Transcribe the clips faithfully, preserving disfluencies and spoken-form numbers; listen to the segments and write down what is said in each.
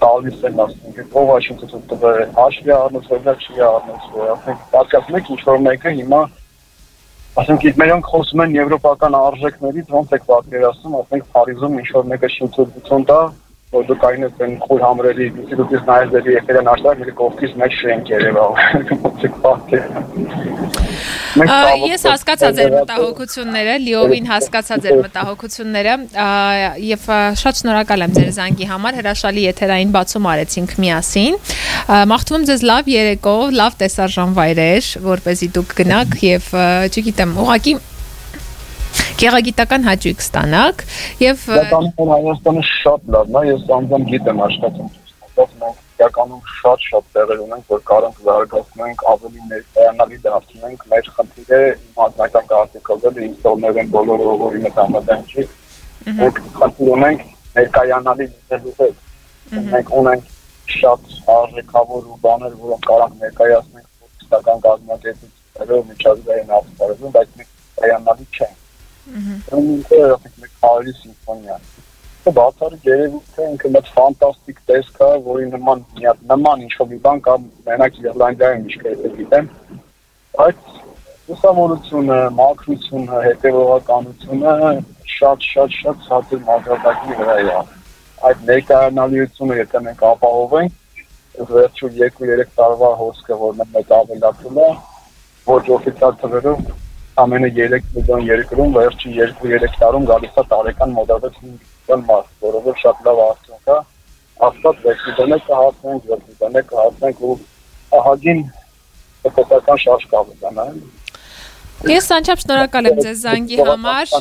տալիս են, ասենք, ով այսինքն տվել հաշվի առնես, որը չի առնես, ասենք, պատկասում եք ինչ-որ մեկը հիմա, ասենք, մերոնք խոսում են եվրոպական արժեքներից, ոնց եք պատկերացնում, ասենք, Փարիզում ինչ-որ մեկը շինություն տա, որ դուք այնպես են խուլ համրերի, դուքից նայել դեպի եքերան աշտար, մի կողքից մեկ շենք երևա, ոնց եք պատկերացնում։ Ես հասկացա ձեր մտահոգությունները, լիովին հասկացա ձեր մտահոգությունները եւ շատ շնորհակալ եմ ձեր զանգի համար, հրաշալի եթերային բացում արեցինք միասին։ Մաղթում եմ ձեզ լավ երեկո, լավ տեսարժան վայրեր, որպեսզի դուք գնաք եւ չգիտեմ, ուղղակի գեղագիտական հաճույք ստանաք եւ Հայաստանը շատ լավն է, ես անձամբ գիտեմ աշխատում ցույց մենք իրականում շատ-շատ տեղեր ունենք, որ կարող ենք զարգացնենք, ավելի ներկայանալի դարձնենք մեր խնդիրը, մասնական կարծիքով ինձ թողնել են բոլորը ողորի մեծ համաձայն չի, որ խնդիր ունենք ներկայանալի լինելու հետ։ Մենք ունենք շատ արժեքավոր ու բաներ, որոնք կարող ենք ներկայացնենք ֆուտբոլիստական կազմակերպություններով, միջազգային ապստարերում, բայց մենք ներկայանալի չենք։ Ինքը մեկ հարյուր սիմֆոնիա։ Բացառիկ երևույթը ինքը մեծ ֆանտաստիկ տեսք է, որի նման նման ինչ-որ մի բան կա մենակ Իռլանդիայում ինչ-որ գիտեմ, բայց ուսումնությունը, մաքրությունը, հետևողականությունը շատ-շատ-շատ ցածր մակարդակի վրա է։ Այդ ներկայանալիությունը եթե մենք ապահովենք, վերջում երկու-երեք տարվա հոսքը, որ մեծ ավելացել է, ոչ օֆիցիալ թվերով ամենը երեք միլիոն երկրում, վերջի երկու-երեք տարում գալիս է տարեկան մոտավորապես հինգ միլիոն մարդ, որովհետև շատ լավ արդյունք է, աստված վեցիդոնը կհասնենք, վեցիդոնը կհասնենք ու ահագին տոկոսական շարժ կավելանա։ Ես անչափ շնորհակալ եմ ձեզ զանգի համար։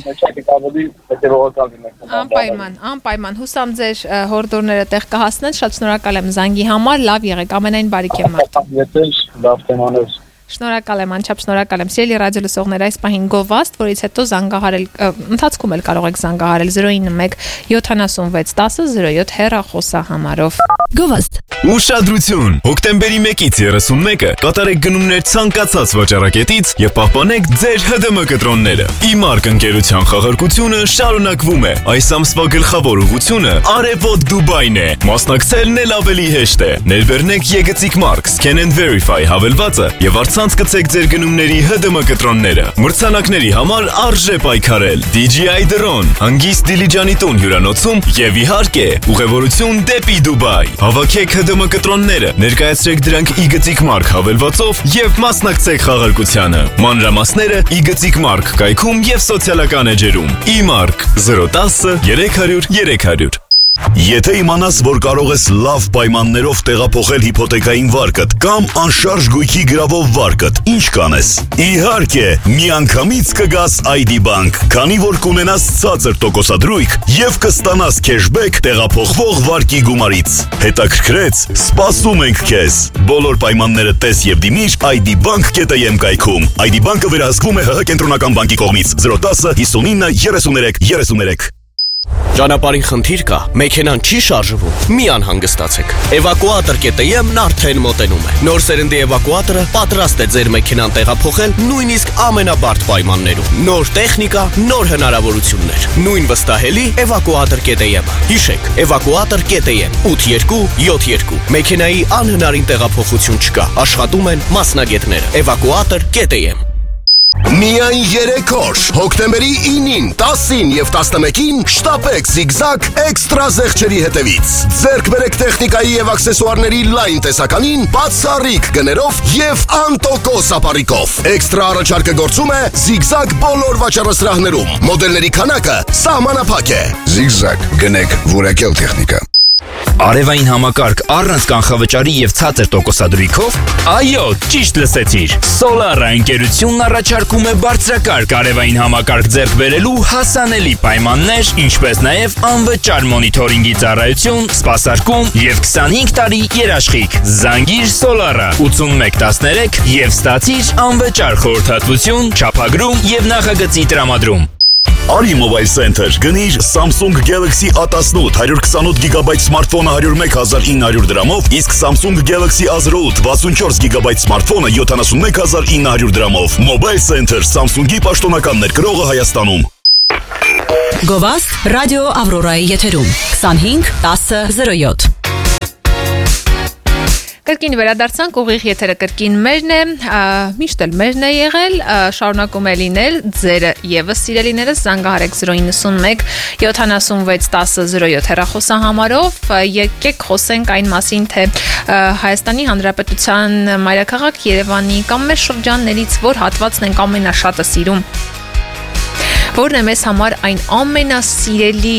Անպայման, անպայման, հուսամ ձեր հորդորները տեղ կհասնեն, շատ շնորհակալ եմ զանգի համար, լավ եղեք, ամենայն բարիք եմ մաղթում։ Ես լավ թեմաներ։ Շնորհակալ եմ, անչափ շնորհակալ եմ։ Սիրելի ռադիո լսողներ, այս պահին գովաստ, որից հետո զանգահարել, ընթացքում էլ կարող եք զանգահարել zero nine one seven seven one zero zero seven հեռախոսահամարով։ Գովաստ։ Ուշադրություն! Հոկտեմբերի մեկից երեսունմեկը կատարեք գնումներ ցանկացած վաճառակետից եւ պահպանեք ձեր H D M կտրոնները։ Իմարկ ընկերության խաղարկությունը շարունակվում է։ Այս ամսվա գլխավոր ուղղությունը Արևոտ Դուբայն է։ Մասնակցելն էլ ավելի հեշտ է։ Ներբեռնեք Եգծիկ Mark Scan and Verify հավելվածը եւ առցանց գցեք ձեր գնումների H D M կտրոնները։ Մրցանակների համար արժե պայքարել։ D J I Drone, հանգիստ Դիլիջանի տուն հյուրանոցում եւ իհարկե ուղևորություն դեպի Դուբայ։ Հավաքեք H D M կտրոնները, ներկայացրեք դրանք Իգծիկ Mark հավելվածով եւ մասնակցեք խաղարկությանը։ Մանրամասները Իգծիկ Mark կայքում եւ սոցիալական էջերում։ Իմարկ zero one zero three hundred three hundred։ Եթե իմանաս, որ կարող ես լավ պայմաններով տեղափոխել հիփոթեկային վարկդ կամ անշարժ գույքի գրավով վարկդ, ինչ կանես։ Իհարկե, միանգամից կգաս I D Bank, քանի որ կունենաս ցածր տոկոսադրույք եւ կստանաս քեշբեք տեղափոխվող վարկի գումարից։ Հետաքրքրեց, սպասում ենք քեզ։ Բոլոր պայմանները տես եւ դիմիր I D bank dot am կայքում։ I D Bank-ը վերահսկվում է H H կենտրոնական բանկի կողմից zero one zero fifty-nine thirty-three thirty-three։ Ճանապարհին խնդիր կա, մեքենան չի շարժվում, մի անհանգստացեք։ Էվակուատոր կետ am-ն արդեն մոտենում է։ Նոր սերնդի էվակուատորը պատրաստ է ձեր մեքենան տեղափոխել նույնիսկ ամենաբարդ պայմաններում։ Նոր տեխնիկա, նոր հնարավորություններ։ Նույն վստահելի էվակուատոր կետ am-ը։ Հիշեք, էվակուատոր կետ am eight two seven two։ Մեքենայի անհնարին տեղափոխություն չկա։ Աշխատում են մասնագետները։ էվակուատոր կետ am։ Միայն երեք օր, հոկտեմբերի ինին, տասին եւ տասնմեկին շտապեք Zigzag էքստրա զեղչերի հետևից։ Ձեռք բերեք տեխնիկայի եւ աքսեսուարների լայն տեսականին, բացառիկ գներով եւ անտոկոս ապարիկով։ Էքստրա առաջարկը գործում է Zigzag բոլոր վաճառասրահներում։ Մոդելների քանակը սահմանափակ է։ Zigzag գնեք որակյալ տեխնիկա։ Արևային համակարգ առանց կանխավճարի եւ ցածր տոկոսադրույքով։ Այո, ճիշտ լսեցիր։ Solar-ը ընկերությունն առաջարկում է բարձրակարգ արևային համակարգ ձեռք բերելու հասանելի պայմաններ, ինչպես նաեւ անվճար մոնիթորինգի ծառայություն, սպասարկում եւ twenty-five տարի երաշխիք։ Զանգիր Solar-ը eight one one one three եւ ստացիր անվճար խորհրդատվություն, չափագրում եւ նախագծի տրամադրում։ Արի Mobile Center գնիր Samsung Galaxy A eighteen one twenty-eight գիգաբայթ սմարթֆոնը one oh one thousand nine hundred դրամով, իսկ Samsung Galaxy A zero eight sixty-four գիգաբայթ սմարթֆոնը seventy-one thousand nine hundred դրամով։ Mobile Center Samsung-ի պաշտոնական ներկրողը Հայաստանում։ Գովաստ ռադիո Ավրորայի եթերում twenty-five ten oh seven Կրկին վերադարձանք ուղիղ եթերը կրկին մերն է, միշտ էլ մերն է եղել, շարունակում է լինել, ձերը եւս սիրելիներս զանգահարեք զրո իննսուն մեկ յոթանասունվեց տասը զրո յոթ հեռախոսահամարով, եկեք խոսենք այն մասին, թե Հայաստանի Հանրապետության մայրաքաղաք Երևանի կամ մեր շրջաններից որ հատվածն ենք ամենաշատը սիրում, որն է մեզ համար այն ամենասիրելի,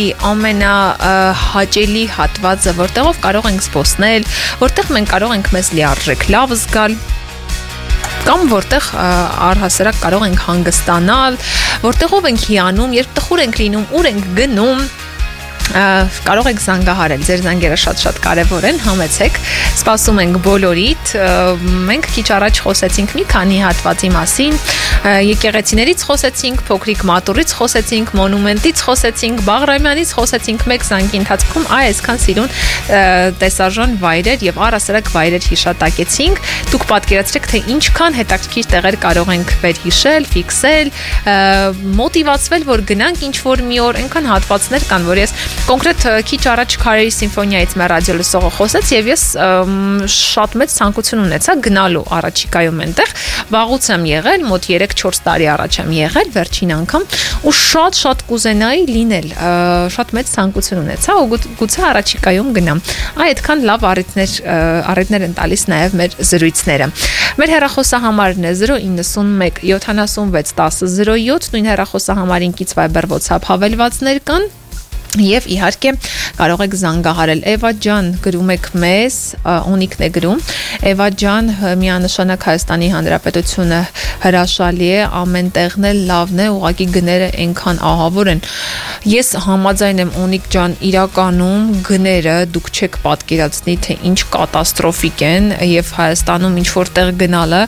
ամենահաճելի հատվածը, որտեղով կարող ենք զբոսնել, որտեղ մենք կարող ենք մեզ լիարժեք լավ զգալ, կամ որտեղ առհասարակ կարող ենք հանգստանալ, որտեղով ենք հիանում, երբ տխուր ենք լինում, ուր ենք գնում, կարող եք զանգահարել, ձեր զանգերը շատ-շատ կարևոր են, համեցեք, սպասում ենք բոլորիդ, մենք քիչ առաջ խոսեցինք մի քանի հատվածի մասին, եկեղեցիներից խոսեցինք, փոքրիկ մատուրից խոսեցինք, մոնումենտից խոսեցինք, Բաղրամյանից խոսեցինք, մեկ զանգի ընթացքում այ այսքան սիրուն տեսարժան վայրեր եւ առհասարակ վայրեր հիշատակեցինք, դուք պատկերացրեք, թե ինչքան հետաքրքիր տեղեր կարող ենք վերհիշել, ֆիքսել, մոտիվացվել, որ գնանք ինչ-որ մի օր, այնքան հատվածներ կան, որ ես կոնկրետ քիչ առաջ Քարերի սիմֆոնիայից մեր ռադիո լսողը խոսեց եւ ես շատ մեծ ցանկություն ունեցա գնալու առաջիկայում այնտեղ, վաղուց եմ եղել, մոտ երեք-չորս տարի առաջ եմ եղել վերջին անգամ ու շատ-շատ կուզենայի լինել, շատ մեծ ցանկություն ունեցա ու գուցե առաջիկայում գնամ։ Այ այդքան լավ առիթներ առիթներ են տալիս նաեւ մեր զրույցները։ Մեր հեռախոսահամարն է զրո իննսունմեկ յոթանասունվեց տասը զրո յոթ, նույն հեռախոսահամարին կից Viber WhatsApp հավելվածներ կան։ Եվ իհարկե կարող եք զանգահարել Էվա ջան, գրում եք մեզ, Օնիկն է գրում, Էվա ջան, միանշանակ Հայաստանի Հանրապետությունը հրաշալի է, ամեն տեղն է լավն է, ուղղակի գները այնքան ահավոր են։ Ես համաձայն եմ Օնիկ ջան, իրականում գները դուք չեք պատկերացնի, թե ինչ կատաստրոֆիկ են եւ Հայաստանում ինչ որտեղ գնալը,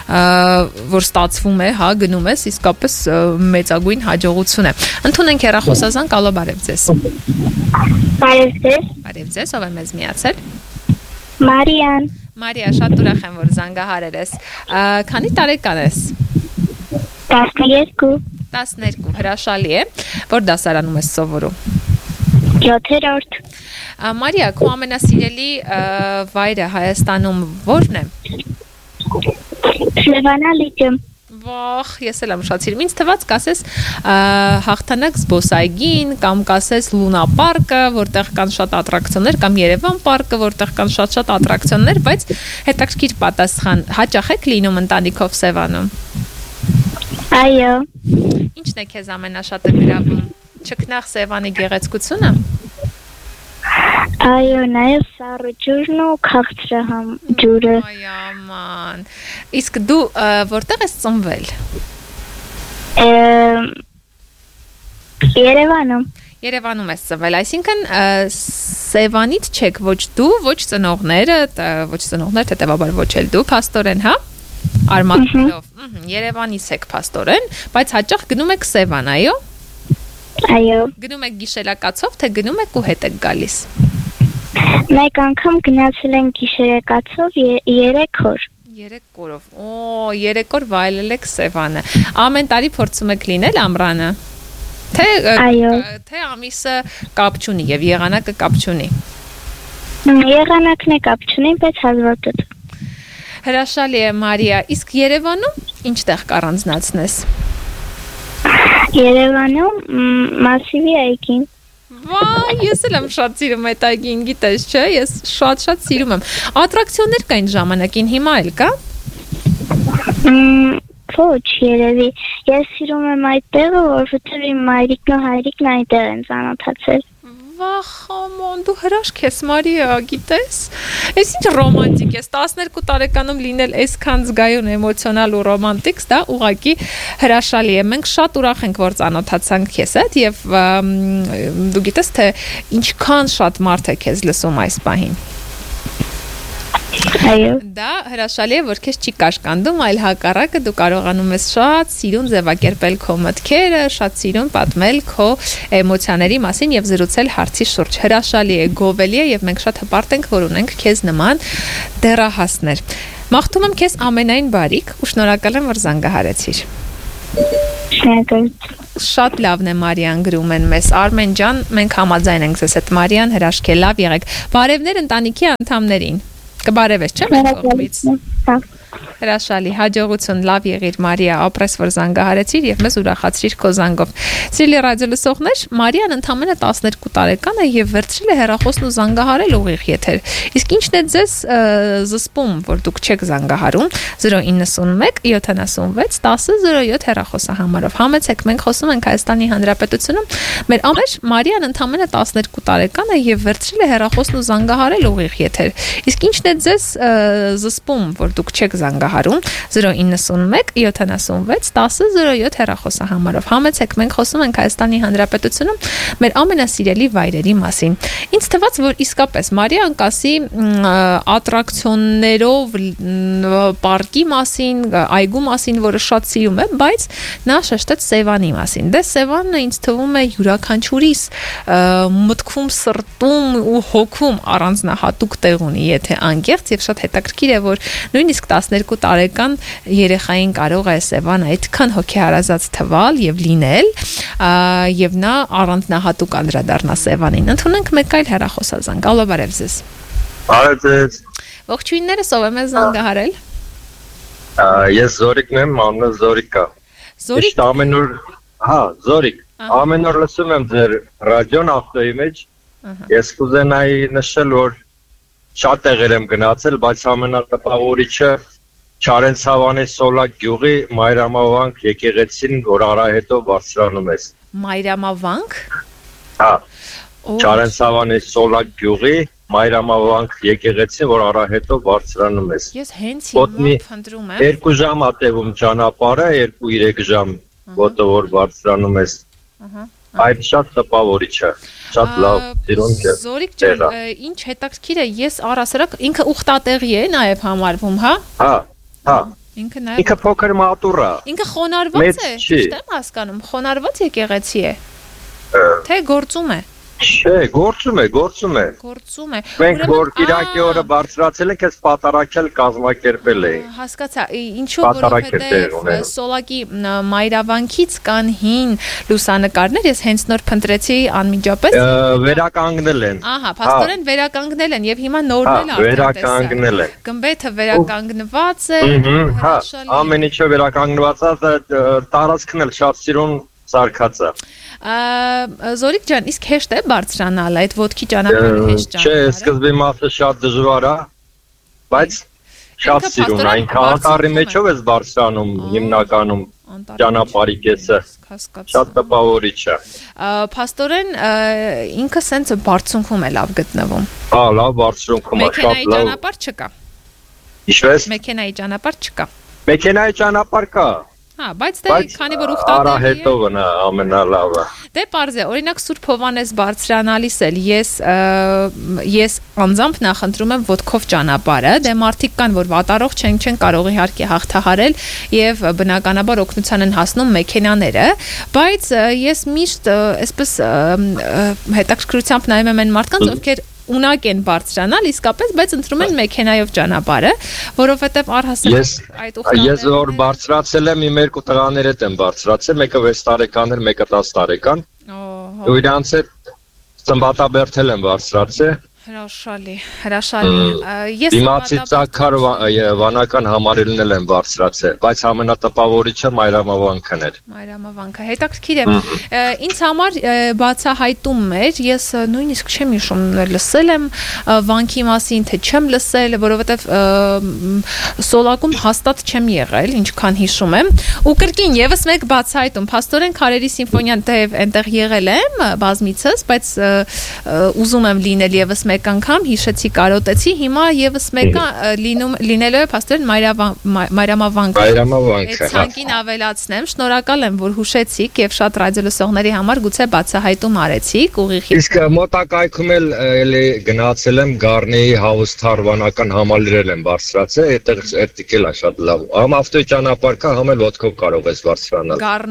որ ստացվում է, հա, գնում ես, իսկապես մեծագույն հաջողություն է։ Ընդունենք հեռախոսազանգ, ալո, բարև ձեզ։ Բարև ձեզ։ Բարև ձեզ, ով է մեզ միացել։ Մարիան։ Մարիա, շատ ուրախ եմ, որ զանգահարել ես։ Քանի տարեկան ես։ տասներկու։ տասներկու, հրաշալի է։ Որ դասարանում ես սովորում։ յոթերորդ։ Մարիա, քո ամենասիրելի վայրը Հայաստանում ո՞րն է։ Լևանալիճը։ Վախ, ես էլ եմ շատ սիրում։ Ինձ թվաց կասես հաղթանակ զբոսայգին կամ կասես Լունա պարկը, որտեղ կան շատ ատրակցիոններ, կամ Երևան պարկը, որտեղ կան շատ-շատ ատրակցիոններ, բայց հետաքրքիր պատասխան, հաճախ եք լինում ընտանիքով Սևանում։ Այո։ Ինչն է քեզ ամենաշատը գրավում։ Չքնաղ Սևանի գեղեցկությունը։ Այո, նաև սառը ջուրն ու քաղցրը համ ջուրը։ Այ աման։ Իսկ դու որտեղ ես ծնվել։ Երևանում։ Երևանում ես ծնվել, այսինքն Սևանից չեք ոչ դու, ոչ ծնողները, ոչ ծնողներ, հետևաբար ոչ էլ դու, փաստորեն, հա։ Արմատներով։ Երևանից եք փաստորեն, բայց հաճախ գնում եք Սևան, այո։ Այո։ Գնում եք գիշերակացով, թե գնում եք ու հետ եք գալիս։ Մեկ անգամ գնացել ենք գիշերակացով երեք օր։ Երեք օրով։ Օ, երեք օր վայելել եք Սևանը։ Ամեն տարի փորձում եք լինել ամռանը։ Թե թե ամիսը կապ չունի եւ եղանակը կապ չունի։ Եղանակն է կապ չունի, բայց հազվադեպ։ Հրաշալի է, Մարիա, իսկ Երևանում ինչտեղ կառանձնացնես։ Երևանում Մասիվի այգին։ Վայ, ես էլ եմ շատ սիրում այդ այգին, գիտես, չէ, ես շատ-շատ սիրում եմ։ Ատրակցիոններ կային ժամանակին, հիմա էլ կա։ Ոչ, երևի։ Ես սիրում եմ այդ տեղը, որովհետև իմ մայրիկն ու հայրիկն այնտեղ են ծանոթացել։ Վախ, աման, դու հրաշք ես, Մարիա, գիտես։ Էս ինչ ռոմանտիկ ես, տասներկու տարեկանում լինել այսքան զգայուն էմոցիոնալ ու ռոմանտիկ, դա ուղղակի հրաշալի է։ Մենք շատ ուրախ ենք, որ ծանոթացանք քեզ հետ եւ դու գիտես, թե ինչքան շատ մարդ է քեզ լսում այս պահին։ Այո։ Դա հրաշալի է, որ քեզ չի կաշկանդում, այլ հակառակը դու կարողանում ես շատ սիրուն ձևակերպել քո մտքերը, շատ սիրուն պատմել քո էմոցիաների մասին եւ զրուցել հարցի շուրջ։ Հրաշալի է, գովելի է եւ մենք շատ հպարտ ենք, որ ունենք քեզ նման դեռահասներ։ Մաղթում եմ քեզ ամենայն բարիք ու շնորհակալ եմ, որ զանգահարեցիր։ Շնորհակալ։ Շատ լավն է, Մարիան գրում են մեզ։ Արմեն ջան, մենք համաձայն ենք ձեզ հետ, Մարիան, հրաշք է, լավ եղեք։ Բարևներ ընտանիքի անդամներին։ Կբարևես, չէ՞, մեր կողմից։ Հրաշալի, հաջողություն, լավ եղիր Մարիա, ապրես որ զանգահարեցիր եւ մեզ ուրախացրիր քո զանգով։ Սիրելի ռադիոլսողներ, Մարիան ընդամենը տասներկու տարեկան է եւ վերցրել է հեռախոսն ու զանգահարել ուղիղ եթեր։ Իսկ ի՞նչն է ձեզ զսպում, որ դուք չեք զանգահարում zero nine one seven seven zero seven հեռախոսահամարով։ Համեցեք, մենք խոսում ենք Հայաստանի Հանրապետությունում։ Մեր ամեր Մարիան ընդամենը տասներկու տարեկան է եւ վերցրել է հեռախոսն ու զանգահարել ուղիղ եթեր։ Իսկ ի՞նչն է ձեզ զսպում, որ դուք չեք զանգահարում zero nine one seven seven zero seven հեռախոսահամարով։ Համեցեք, մենք խոսում ենք Հայաստանի Հանրապետությունում մեր ամենասիրելի վայրերի մասին։ Ինձ թվաց, որ իսկապես Մարիան կասի ատրակցիոններով պարկի մասին, այգու մասին, որը շատ սիրում է, բայց նա շեշտեց Սևանի մասին։ Դե Սևանը ինձ թվում է յուրաքանչյուրիս մտքում, սրտում ու հոգում առանձնահատուկ տեղ ունի, եթե անկեղծ, եւ շատ հետաքրքիր է, որ նույնիսկ տասներկու տարեկան երեխային կարող է Սևան այդքան հոգեհարազատ թվալ եւ լինել, եւ նա առանձնահատուկ անդրադառնա Սևանին։ Ընդունենք մեկ այլ հեռախոսազանգ։ Ալո, բարև ձեզ։ Բարև ձեզ։ Ողջույններս, ով եմ զանգահարել։ Ես Զորիկն եմ, անունը Զորիկ է։ Զորիկ։ Ես ամեն օր, հա, Զորիկ։ Ամեն օր լսում եմ ձեր ռադիոն ավտոյի մեջ։ Ես կուզենայի նշել, որ շատ տեղեր եմ գնացել, բայց ամենատպավորիչը Չարենցավանի Սոլակ գյուղի Մայրամավանք եկեղեցին, որ Արահետով բարձրանում ես։ Մայրամավանք։ Հա։ Չարենցավանի Սոլակ գյուղի Մայրամավանք եկեղեցին, որ Արահետով բարձրանում ես։ Ես հենց հիմա փնտրում եմ։ Երկու ժամ ա տևում ճանապարհը, երկու երեք ժամ, որտեղ որ բարձրանում ես։ Այդ շատ տպավորիչ է։ Շատ լավ, ծիրոնք է։ Զորիկ ջան, ինչ հետաքրքիր է, ես առասարակ ինքը ուխտատեղի է նաև համարվում, հա։ Հա, հա։ Ինքը նաև Ինքը փոքր մատուր է։ Ինքը խոնարհված է, ճիշտ եմ հասկանում, խոնարհված եկեղեցի է։ Թե գործում է։ Չէ, գործում է, գործում է։ Գործում է։ Մենք որ Կիրակի օրը բարձրացել ենք, այս պատարակել կազմակերպել էինք։ Հասկացա, ինչու որովհետև Սոլակի Մայրավանքից կան հին լուսանկարներ, ես հենց նոր փնտրեցի անմիջապես։ Վերականգնել են։ Ահա, փաստորեն վերականգնել են եւ հիմա նորն էլ վերականգնել են։ Գմբեթը վերականգնված է։ Հա, ամեն ինչը վերականգնված է, տարածքն էլ շատ սիրուն սարքած է։ Զորիկ ջան, իսկ հեշտ է բարձրանալ այդ ոտքի ճանապարհը հեշտ ճանապարհը։ Չէ, սկզբի մասը շատ դժվար է, բայց շատ սիրուն, այն քաղաքարի մեջով ես բարձրանում հիմնականում ճանապարհի կեսը։ Շատ տպավորիչ է։ Փաստորեն ինքը սենց բարձունքում է լավ գտնվում։ Հա, լավ բարձունքում է, շատ լավ։ Մեքենայի ճանապարհ չկա։ Ինչպես։ Մեքենայի ճանապարհ չկա։ Մեքենայի ճանապարհ կա։ Հա, բայց դե քանի որ ուխտատեղի է։ Արահետովն է ամենալավը։ Դե պարզ է, օրինակ Սուրբ Հովանես բարձրանալիս էլ ես ես անձամբ նախընտրում եմ ոտքով ճանապարհը, դե մարդիկ կան, որ վատառող չեն, չեն կարող իհարկե հաղթահարել եւ բնականաբար օգնության են հասնում մեքենաները, բայց ես միշտ այսպես հետաքրքրությամբ նայում եմ այն մարդկանց, ովքեր ունակ են բարձրանալ իսկապես, բայց ընտրում են մեքենայով ճանապարհը, որովհետև առհասարակ այդ ուխտատեղը։ Ես որ բարձրացել եմ, իմ երկու տղաներ հետ եմ բարձրացել, մեկը վեց տարեկան էր, մեկը տասը տարեկան։ Ու իրանց հետ ծմբատաբերդել եմ բարձրացել։ Հրաշալի, հրաշալի։ Ես դիմացի ծակար վանական համարելն էլ եմ բարձրացել, բայց ամենատպավորիչը Մայրամավանքն էր։ Մայրամավանքը հետաքրքիր է։ Ինձ համար բացահայտում էր, ես նույնիսկ չեմ հիշում, լսել եմ վանքի մասին, թե չեմ լսել, որովհետև Սոլակում հաստատ չեմ եղել, ինչքան հիշում եմ։ Ու կրկին եւս մեկ բացահայտում, փաստորեն Քարերի սիմֆոնիան դեռ այնտեղ եղել եմ բազմիցս, բայց ուզում եմ լինել եւս մեկ անգամ հիշեցի, կարոտեցի, հիմա եւս մեկը լինում լինելու է փաստորեն Մայրամավանքը։ Մայրամավանքը։ Այդ ցանկին ավելացնեմ, շնորհակալ եմ, որ հուշեցիք եւ շատ ռադիոլսողների համար գուցե բացահայտում արեցիք ուղիղ։ Իսկ մոտակայքում էլ էլի գնացել եմ Գառնեի Հավուստար վանական համալիրել եմ բարձրացել, այդտեղ այդտեղ էլ է շատ լավ։ Համ ավտոյի ճանապարհ կա, համ էլ ոտքով կարող ես բարձրանալ։